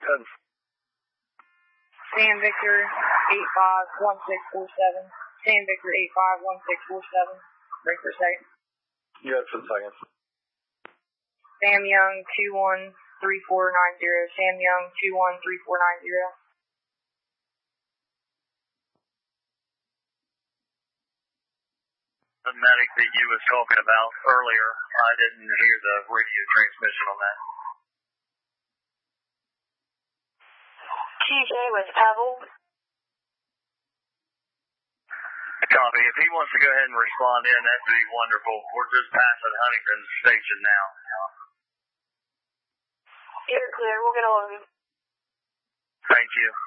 10. Sam Victor 851647. Sam Victor 851647. Break for second. Yes, for second. Sam Young 213490. Sam Young 213490. The medic that you was talking about earlier, I didn't hear the radio transmission on that. TJ was Pavel. Copy. If he wants to go ahead and respond in, that'd be wonderful. We're just passing Huntington Station now. You're clear. We'll get a hold of him. Thank you.